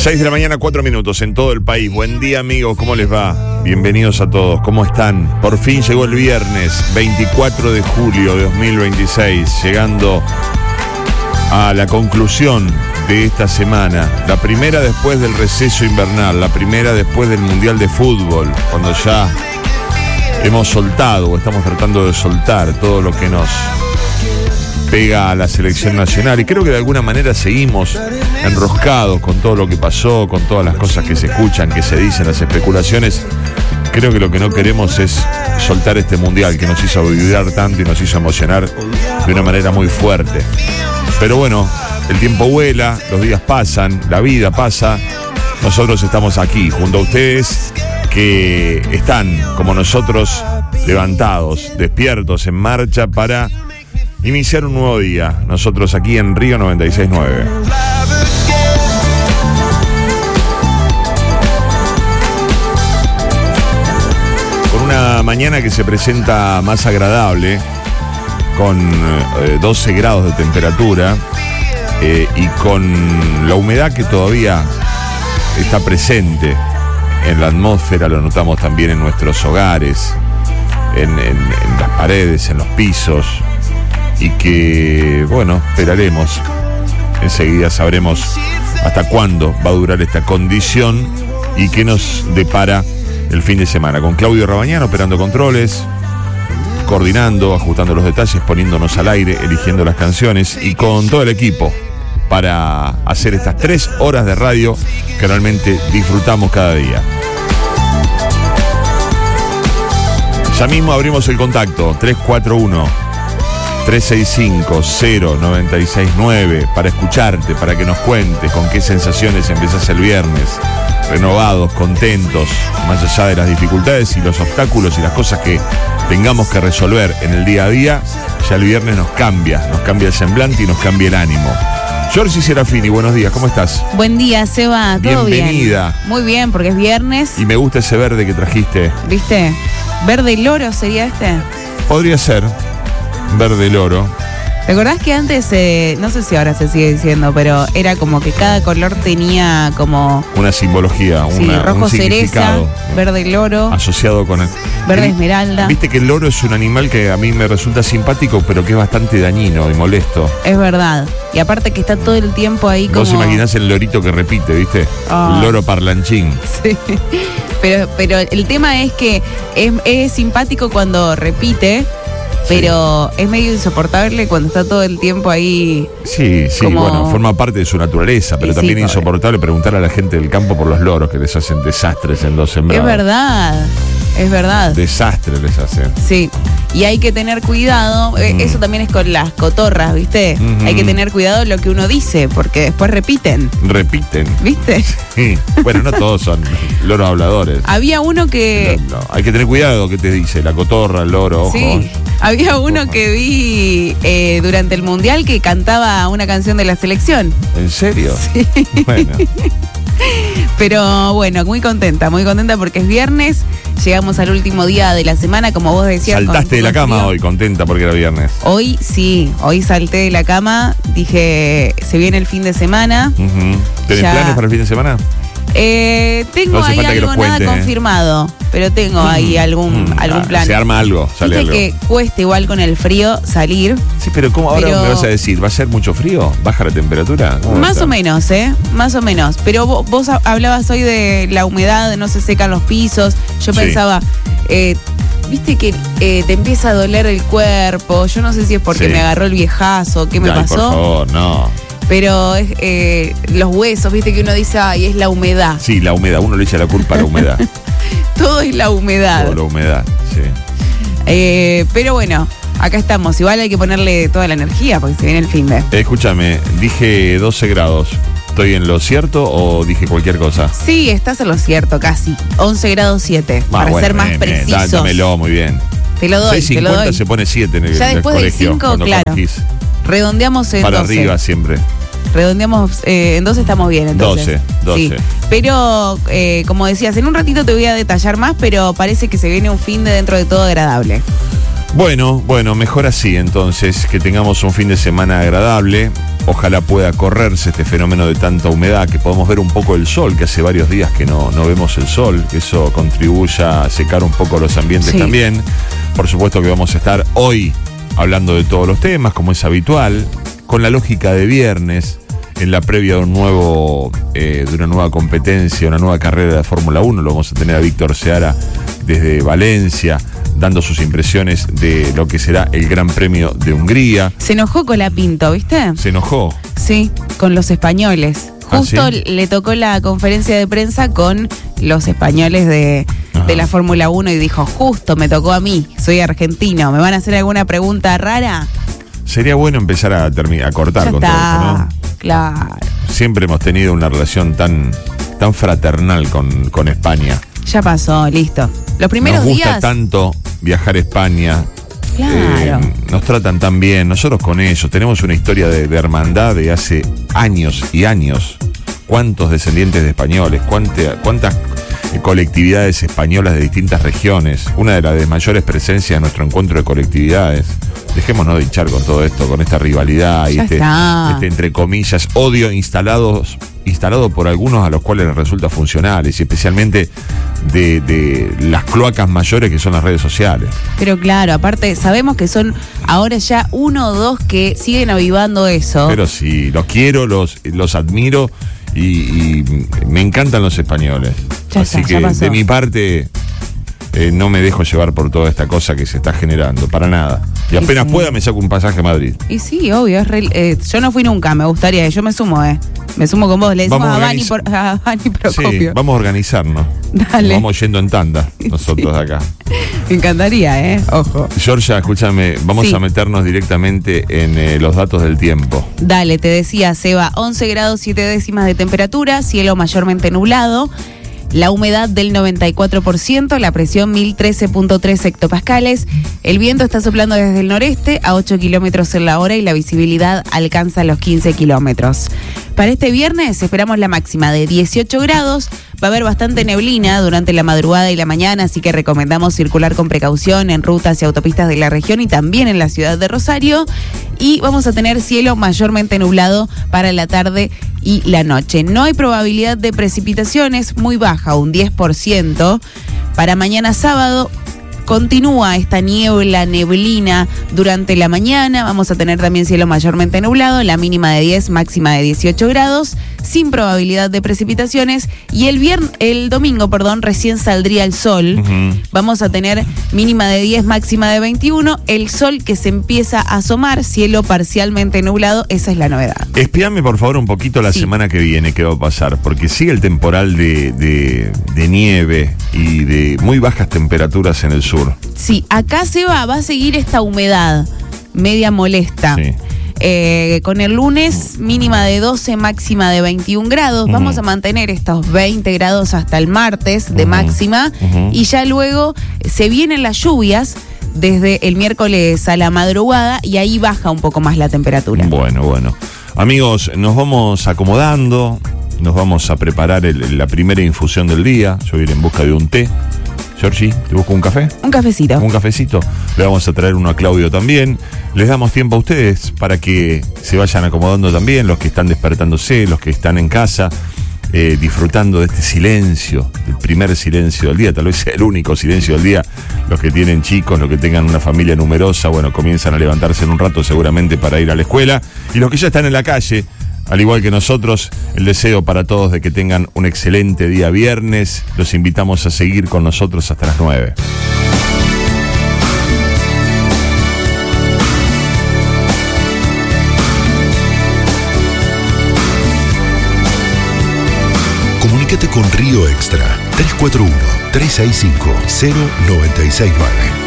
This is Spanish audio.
6 de la mañana, 4 minutos en todo el país. Buen día, amigos, ¿cómo les va? Bienvenidos a todos, ¿cómo están? Por fin llegó el viernes 24 de julio de 2026, llegando a la conclusión de esta semana, la primera después del receso invernal, la primera después del Mundial de Fútbol, cuando ya hemos soltado o estamos tratando de soltar todo lo que nos pega a la selección nacional, y creo que de alguna manera seguimos enroscados con todo lo que pasó, con todas las cosas que se escuchan, que se dicen, las especulaciones. Creo que lo que no queremos es soltar este mundial que nos hizo vibrar tanto y nos hizo emocionar de una manera muy fuerte. Pero bueno, el tiempo vuela, los días pasan, la vida pasa. Nosotros estamos aquí junto a ustedes que están como nosotros levantados, despiertos, en marcha para iniciar un nuevo día. Nosotros aquí en Río 96.9. Con una mañana que se presenta más agradable, con 12 grados de temperatura y con la humedad que todavía está presente en la atmósfera. Lo notamos también en nuestros hogares, en las paredes, en los pisos. Y que, bueno, esperaremos. Enseguida sabremos hasta cuándo va a durar esta condición y qué nos depara el fin de semana. Con Claudio Rabañán operando controles, coordinando, ajustando los detalles, poniéndonos al aire, eligiendo las canciones, y con todo el equipo para hacer estas 3 horas de radio que realmente disfrutamos cada día. Ya mismo abrimos el contacto 341-365-0969 para escucharte, para que nos cuentes con qué sensaciones empezás el viernes. Renovados, contentos, más allá de las dificultades y los obstáculos y las cosas que tengamos que resolver en el día a día. Ya el viernes nos cambia el semblante y nos cambia el ánimo. Giorgi Serafini, buenos días, ¿cómo estás? Buen día, Seba, ¿todo bien? Bienvenida. Muy bien, porque es viernes. Y me gusta ese verde que trajiste. ¿Viste? ¿Verde loro sería este? Podría ser verde loro. ¿Te acordás que antes, no sé si ahora se sigue diciendo, pero era como que cada color tenía como una simbología, rojo un cereza, verde loro, asociado con verde esmeralda. Viste que el loro es un animal que a mí me resulta simpático, pero que es bastante dañino y molesto. Es verdad. Y aparte que está todo el tiempo ahí como... Vos imaginás el lorito que repite, ¿viste? El loro parlanchín. Sí. Pero el tema es que es simpático cuando repite. Pero sí, es medio insoportable cuando está todo el tiempo ahí. Sí, como... bueno, forma parte de su naturaleza, pero también es insoportable preguntar a la gente del campo por los loros, que les hacen desastres en los sembrados. Es verdad. Desastres les hacen. Sí, y hay que tener cuidado, eso también es con las cotorras, ¿viste? Hay que tener cuidado lo que uno dice, porque después repiten. ¿Viste? Sí. Bueno, no todos son loros habladores. Había uno que... No, hay que tener cuidado qué te dice, la cotorra, el loro, ojo. Sí. Había uno que vi durante el Mundial que cantaba una canción de la selección. ¿En serio? Sí. Bueno. Pero bueno, muy contenta porque es viernes, llegamos al último día de la semana, como vos decías. ¿Saltaste de la cama hoy, contenta porque era viernes? Hoy sí, hoy salté de la cama, dije, se viene el fin de semana. ¿Tenés planes para el fin de semana? Tengo no ahí algo nada confirmado, pero tengo ahí algún plan. Se arma algo, sale algo. Que cuesta igual con el frío salir. Sí, pero ¿cómo ahora me vas a decir? ¿Va a ser mucho frío? ¿Baja la temperatura? Más o menos, más o menos. Pero vos hablabas hoy de la humedad, no se secan los pisos. Yo pensaba, viste que te empieza a doler el cuerpo. Yo no sé si es porque me agarró el viejazo, ¿qué me pasó? Por favor, no. Pero los huesos, viste que uno dice, ay, es la humedad. Sí, la humedad, uno le echa la culpa a la humedad. Todo es la humedad. Todo la humedad, sí. Pero bueno, acá estamos. Igual hay que ponerle toda la energía porque se viene el fin de... Escúchame, dije 12 grados. ¿Estoy en lo cierto o dije cualquier cosa? Sí, estás en lo cierto, casi. 11 grados 7, para ser más precisos. Dámelo, muy bien. Te lo doy, 6:50 se pone 7 en el colegio. Ya después del 5, claro. Corregís. Redondeamos en para 12. Arriba siempre. Redondeamos en 12, estamos bien entonces. 12. Sí. Pero, como decías, en un ratito te voy a detallar más, pero parece que se viene un fin de dentro de todo agradable. Bueno, mejor así entonces, que tengamos un fin de semana agradable. Ojalá pueda correrse este fenómeno de tanta humedad, que podamos ver un poco el sol, que hace varios días que no vemos el sol, que eso contribuya a secar un poco los ambientes también. Por supuesto que vamos a estar hoy hablando de todos los temas, como es habitual, con la lógica de viernes, en la previa de una nueva competencia, una nueva carrera de Fórmula 1. Lo vamos a tener a Víctor Seara desde Valencia, dando sus impresiones de lo que será el Gran Premio de Hungría. Se enojó Colapinto, ¿viste? ¿Se enojó? Sí, con los españoles. Justo ¿sí? Le tocó la conferencia de prensa con los españoles de la Fórmula 1 y dijo, justo me tocó a mí, soy argentino, ¿me van a hacer alguna pregunta rara? Sería bueno empezar a cortar con todo esto, ¿no? Claro. Siempre hemos tenido una relación tan fraternal con España. Ya pasó, listo. Los primeros días... Nos gusta tanto viajar a España. Claro. Nos tratan tan bien, nosotros con ellos. Tenemos una historia de hermandad de hace años y años. ¿Cuántos descendientes de españoles? ¿Cuántas colectividades españolas de distintas regiones? Una de las mayores presencias de nuestro encuentro de colectividades. Dejémonos de hinchar con todo esto, con esta rivalidad y este entre comillas, odio instalado por algunos a los cuales les resulta funcionales, y especialmente de las cloacas mayores que son las redes sociales. Pero claro, aparte sabemos que son ahora ya 1 o 2 que siguen avivando eso. Pero sí, los quiero, los admiro y me encantan los españoles. Así que de mi parte no me dejo llevar por toda esta cosa que se está generando, para nada. Y apenas pueda me saco un pasaje a Madrid. Y sí, obvio, yo no fui nunca, me gustaría, yo me sumo, me sumo con vos, le decimos a Vani Procopio. Sí, vamos a organizarnos. Dale. Vamos yendo en tanda, nosotros acá. Me encantaría, ojo. Georgia, escúchame, vamos a meternos directamente en los datos del tiempo. Dale, te decía, Seba, 11 grados 7 décimas de temperatura, cielo mayormente nublado. La humedad del 94%, la presión 1013.3 hectopascales. El viento está soplando desde el noreste a 8 kilómetros en la hora y la visibilidad alcanza los 15 kilómetros. Para este viernes esperamos la máxima de 18 grados. Va a haber bastante neblina durante la madrugada y la mañana, así que recomendamos circular con precaución en rutas y autopistas de la región y también en la ciudad de Rosario. Y vamos a tener cielo mayormente nublado para la tarde y la noche. No hay probabilidad de precipitaciones, muy baja, un 10%. Para mañana sábado continúa esta neblina durante la mañana. Vamos a tener también cielo mayormente nublado, la mínima de 10, máxima de 18 grados, sin probabilidad de precipitaciones. Y el domingo, recién saldría el sol. Vamos a tener mínima de 10, máxima de 21. El sol que se empieza a asomar, cielo parcialmente nublado, esa es la novedad. Espíame por favor un poquito la semana que viene qué va a pasar, porque sigue el temporal de nieve y de muy bajas temperaturas en el sur. Sí, acá va a seguir esta humedad media molesta. Sí. Con el lunes mínima de 12, máxima de 21 grados. Vamos a mantener estos 20 grados hasta el martes de máxima. Y ya luego se vienen las lluvias desde el miércoles a la madrugada y ahí baja un poco más la temperatura. Bueno. Amigos, nos vamos acomodando, nos vamos a preparar la primera infusión del día. Yo iré en busca de un té. Georgie, ¿te busco un café? Un cafecito. Un cafecito. Le vamos a traer uno a Claudio también. Les damos tiempo a ustedes para que se vayan acomodando también, los que están despertándose, los que están en casa, disfrutando de este silencio, el primer silencio del día, tal vez sea el único silencio del día. Los que tienen chicos, los que tengan una familia numerosa, comienzan a levantarse en un rato seguramente para ir a la escuela. Y los que ya están en la calle, al igual que nosotros, el deseo para todos de que tengan un excelente día viernes. Los invitamos a seguir con nosotros hasta las 9. Comunícate con Río Extra 341-365-0969.